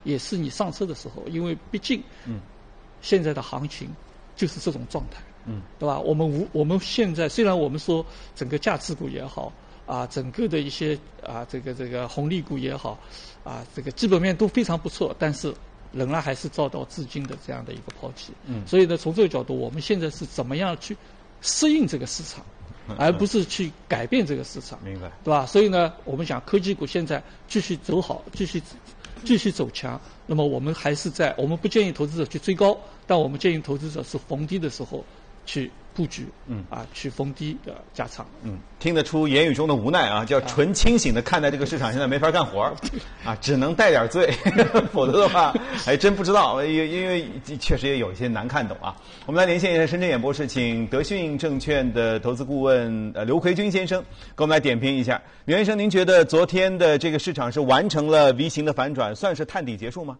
也是你上车的时候，因为毕竟，现在的行情就是这种状态，对吧？我们现在虽然我们说整个价值股也好啊，整个的一些啊这个红利股也好啊，这个基本面都非常不错，但是仍然还是遭到资金的这样的一个抛弃。所以呢，从这个角度，我们现在是怎么样去适应这个市场，而不是去改变这个市场， 明白？ 对吧？所以呢，我们讲科技股现在继续走好，继续走强。那么我们还是我们不建议投资者去追高，但我们建议投资者是逢低的时候去布局，去逢低的加仓。 听得出言语中的无奈啊，叫纯清醒的看待这个市场，现在没法干活啊，只能带点醉，否则的话还真不知道，因为确实也有一些难看懂啊。我们来连线一下深圳演播室，请德讯证券的投资顾问刘奎军先生给我们来点评一下。刘先生，您觉得昨天的这个市场是完成了 V 型的反转，算是探底结束吗？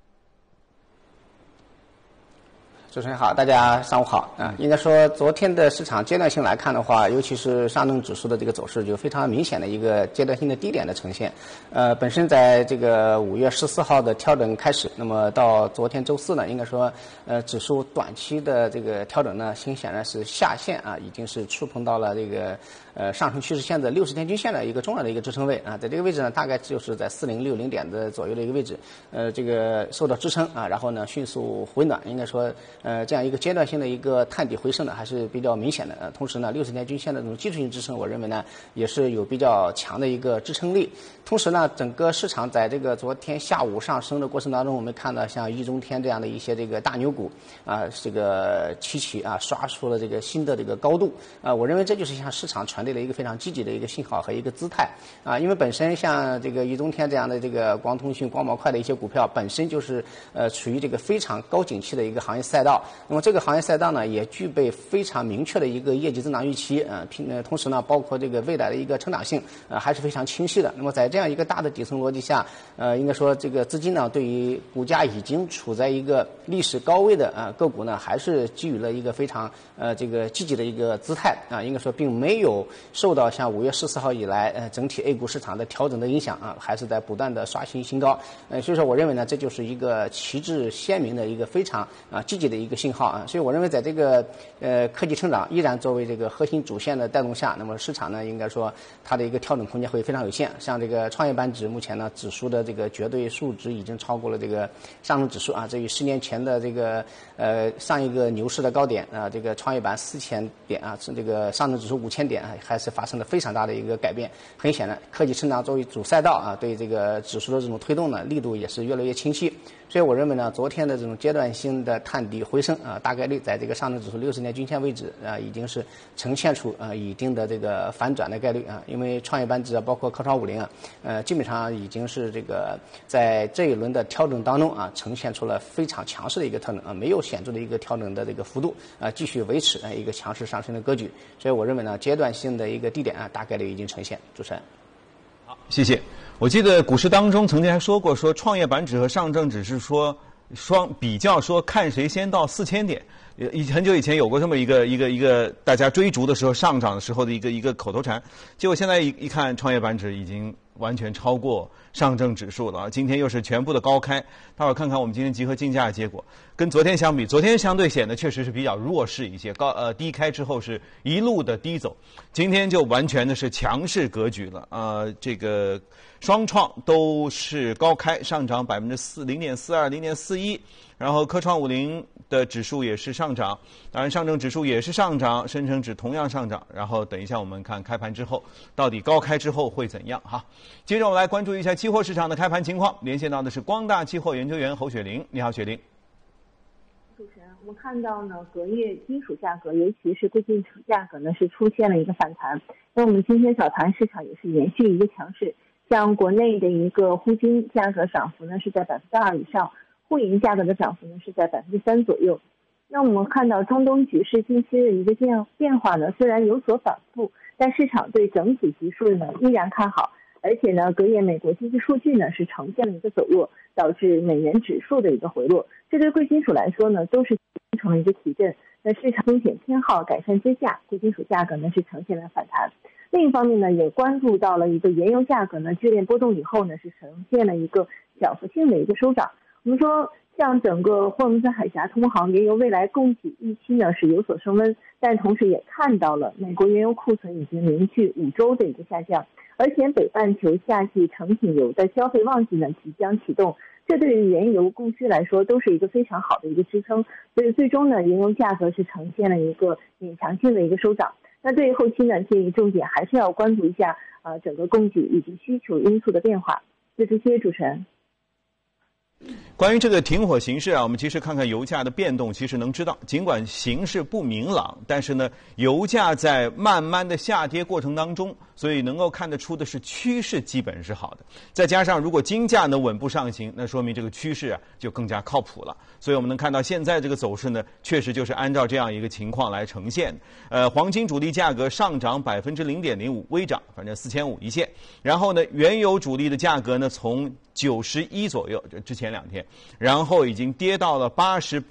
主持人好，大家上午好啊。应该说，昨天的市场阶段性来看的话，尤其是上证指数的这个走势，就非常明显的一个阶段性的低点的呈现。本身在这个5月14号的调整开始，那么到昨天周四呢，应该说，指数短期的这个调整呢，很显然是下限啊，已经是触碰到了这个上升趋势线的60天均线的一个重要的一个支撑位啊，在这个位置呢，大概就是在4060点的左右的一个位置，这个受到支撑啊，然后呢迅速回暖，应该说这样一个阶段性的一个探底回升呢，还是比较明显的。同时呢，60天均线的这种技术性支撑，我认为呢也是有比较强的一个支撑力。同时呢，整个市场在这个昨天下午上升的过程当中，我们看到像易中天这样的一些这个大牛股啊，这个齐齐啊刷出了这个新的这个高度啊，我认为这就是向市场传递了一个非常积极的一个信号和一个姿态啊，因为本身像这个易中天这样的这个光通讯、光模块的一些股票，本身就是处于这个非常高景气的一个行业赛道。那么这个行业赛道呢，也具备非常明确的一个业绩增长预期，同时呢，包括这个未来的一个成长性，还是非常清晰的。那么在这样一个大的底层逻辑下，应该说这个资金呢，对于股价已经处在一个历史高位的个股呢，还是给予了一个非常这个积极的一个姿态啊，应该说并没有受到像5月14号以来整体 A 股市场的调整的影响啊，还是在不断的刷新高。所以说我认为呢，这就是一个旗帜鲜明的一个非常积极的一个信号啊。所以我认为在这个科技成长依然作为这个核心主线的带动下，那么市场呢应该说它的一个调整空间会非常有限。像这个创业板指目前呢指数的这个绝对数值已经超过了这个上证指数啊，这与10年前的这个上一个牛市的高点啊，这个创业板4000点啊，这个上证指数5000点啊，还是发生了非常大的一个改变。很显然，科技成长作为主赛道啊，对这个指数的这种推动呢，力度也是越来越清晰。所以我认为呢，昨天的这种阶段性的探底回升啊，大概率在这个上证指数60年均线位置啊，已经是呈现出一定的这个反转的概率啊。因为创业板指包括科创50啊，基本上已经是这个在这一轮的调整当中啊，呈现出了非常强势的一个调整啊，没有显著的一个调整的这个幅度啊，继续维持一个强势上升的格局。所以我认为呢，阶段性的一个低点啊，大概率已经呈现。主持人， 好，谢谢。我记得股市当中曾经还说过，说创业板指和上证指是说比较说看谁先到4000点。很久以前有过这么一个大家追逐的时候上涨的时候的一个口头禅，结果现在一看创业板指已经完全超过上证指数了，今天又是全部的高开。待会儿看看我们今天集合竞价的结果，跟昨天相比，昨天相对显得确实是比较弱势一些，低开之后是一路的低走，今天就完全的是强势格局了这个双创都是高开，上涨0.42%、0.41%，然后科创50的指数也是上涨，当然上证指数也是上涨，深成指同样上涨。然后等一下我们看开盘之后到底高开之后会怎样哈。接着我们来关注一下期货市场的开盘情况，连线到的是光大期货研究员侯雪玲。你好，雪玲。 主持人，我们看到呢，隔夜金属价格，尤其是贵金属价格呢，是出现了一个反弹。那我们今天早盘市场也是延续一个强势，像国内的一个沪金价格涨幅呢是在2%以上，沪银价格的涨幅呢是在3%左右。那我们看到中东局势近期的一个变化呢，虽然有所反复，但市场对整体局势呢依然看好。而且呢，隔夜美国经济数据呢是呈现了一个走弱，导致美元指数的一个回落。这对贵金属来说呢，都是形成了一个提振。那市场风险偏好改善之下，贵金属价格呢是呈现了反弹。另一方面呢，也关注到了一个原油价格呢剧烈波动以后呢，是呈现了一个小幅性的一个收涨。我们说像整个霍尔木兹海峡通航，原油未来供给预期呢是有所升温，但同时也看到了美国原油库存已经连续5周的一个下降，而且北半球夏季成品油的消费旺季呢即将启动，这对于原油供需来说都是一个非常好的一个支撑，所以最终呢，原油价格是呈现了一个勉强性的一个收涨。那对于后期呢，建议重点还是要关注一下整个供给以及需求因素的变化。就这些，主持人。 关于这个停火形势啊，我们其实看看油价的变动，其实能知道，尽管形势不明朗，但是呢，油价在慢慢的下跌过程当中，所以能够看得出的是趋势基本是好的。再加上如果金价能稳步上行，那说明这个趋势啊就更加靠谱了。所以我们能看到现在这个走势呢，确实就是按照这样一个情况来呈现。黄金主力价格上涨0.05%，微涨，反正4500一线。然后呢，原油主力的价格呢从91左右，就之前2天，然后已经跌到了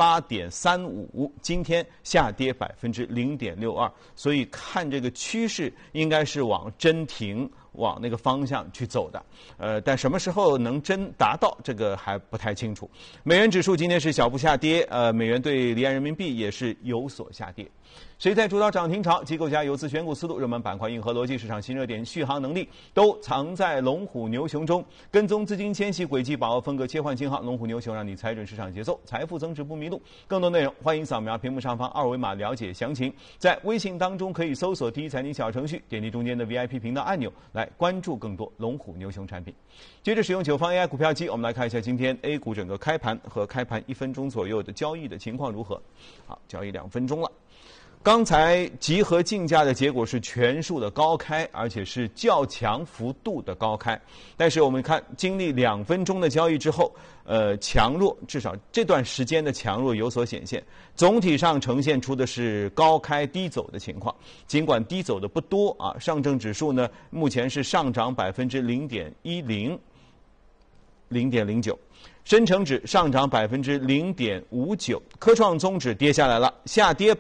88.35，今天下跌0.62%，所以看这个趋势应该是往真停往那个方向去走的，但什么时候能真达到这个还不太清楚。美元指数今天是小幅下跌，美元对离岸人民币也是有所下跌。谁在主导涨停潮？机构加游资选股思路、热门板块、硬核逻辑、市场新热点、续航能力，都藏在龙虎牛熊中。跟踪资金迁徙轨迹，把握风格切换信号，龙虎牛熊让你踩准市场节奏，财富增值不迷路。更多内容，欢迎扫描屏幕上方2维码了解详情。在微信当中可以搜索第一财经小程序，点击中间的 VIP 频道按钮来关注更多龙虎牛熊产品。接着使用9方 AI 股票机，我们来看一下今天 A 股整个开盘和开盘1分钟左右的交易的情况如何。好，交易2分钟了。刚才集合竞价的结果是全数的高开，而且是较强幅度的高开。但是我们看，经历2分钟的交易之后，强弱至少这段时间的强弱有所显现。总体上呈现出的是高开低走的情况，尽管低走的不多啊。上证指数呢，目前是上涨0.09%。深成指上涨0.59%，科创综指跌下来了，下跌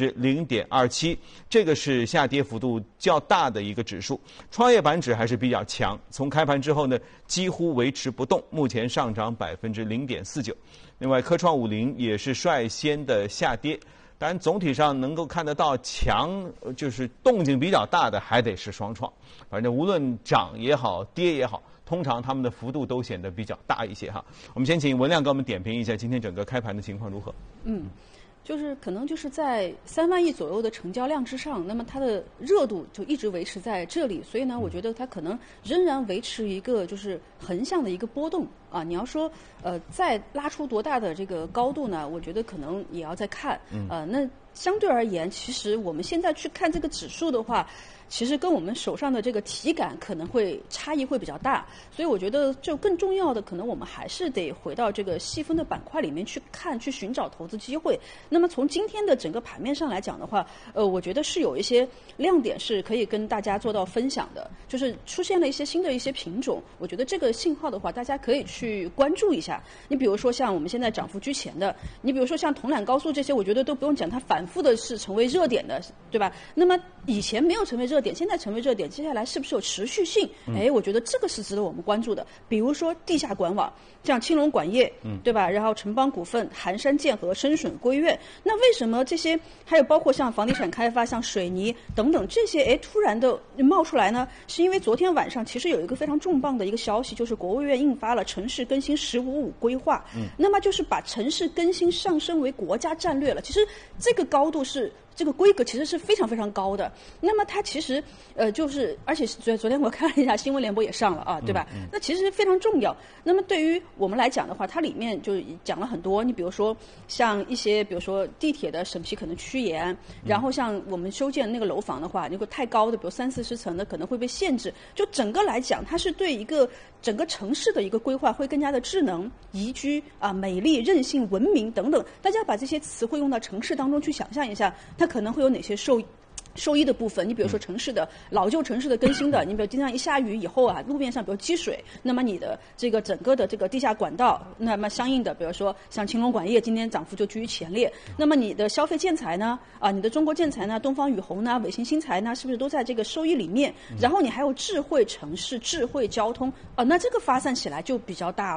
0.27%，这个是下跌幅度较大的一个指数。创业板指还是比较强，从开盘之后呢，几乎维持不动，目前上涨0.49%。另外，科创50也是率先的下跌。当然，总体上能够看得到强，就是动静比较大的还得是双创。反正无论涨也好，跌也好，通常他们的幅度都显得比较大一些哈。我们先请文亮给我们点评一下今天整个开盘的情况如何。 就是可能就是在3万亿左右的成交量之上，那么它的热度就一直维持在这里，所以呢，我觉得它可能仍然维持一个就是横向的一个波动啊。你要说再拉出多大的这个高度呢？我觉得可能也要再看。那相对而言，其实我们现在去看这个指数的话，其实跟我们手上的这个体感可能会差异会比较大，所以我觉得就更重要的，可能我们还是得回到这个细分的板块里面去看，去寻找投资机会。那么从今天的整个盘面上来讲的话，我觉得是有一些亮点是可以跟大家做到分享的，就是出现了一些新的一些品种，我觉得这个信号的话，大家可以去关注一下。你比如说像我们现在涨幅居前的，你比如说像铜缆高速这些，我觉得都不用讲，它反复的是成为热点的，对吧？那么以前没有成为热点，现在成为热点，接下来是不是有持续性？我觉得这个是值得我们关注的。比如说地下管网，像青龙管业，对吧？然后城邦股份、寒山建和、深笋归院，那为什么这些还有包括像房地产开发、像水泥等等这些，突然的冒出来呢？是因为昨天晚上其实有一个非常重磅的一个消息，就是国务院印发了城市更新“15+5”规划，那么就是把城市更新上升为国家战略了。其实这个高度是。这个规格其实是非常非常高的，那么它其实就是，而且昨天我看了一下新闻联播也上了啊，对吧？那其实非常重要。那么对于我们来讲的话，它里面就讲了很多，你比如说像一些，比如说地铁的审批可能趋严，然后像我们修建那个楼房的话，如果太高的，比如30-40层的，可能会被限制。就整个来讲，它是对一个整个城市的一个规划会更加的智能、宜居啊、美丽、韧性、文明等等。大家把这些词汇用到城市当中去想象一下，它可能会有哪些受益的部分？你比如说城市的老旧城市的更新的，你比如经常一下雨以后啊，路面上比如积水，那么你的这个整个的这个地下管道，那么相应的，比如说像青龙管业今天涨幅就居于前列。那么你的消费建材呢？你的中国建材呢？东方雨虹呢？伟星新材呢？是不是都在这个收益里面？然后你还有智慧城市、智慧交通那这个发散起来就比较大了。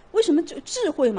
为什么就智慧嘛？